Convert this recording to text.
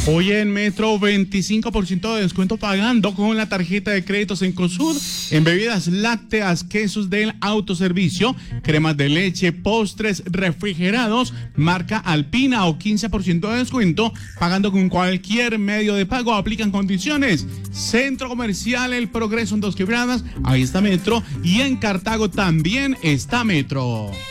Hoy en Metro, 25% de descuento pagando con la tarjeta de créditos Encosud en bebidas lácteas, quesos del autoservicio, cremas de leche, postres, refrigerados, marca Alpina o 15% de descuento pagando con cualquier medio de pago. Aplican condiciones. Centro Comercial El Progreso en Dos Quebradas, ahí está Metro, y en Cartago también está Metro.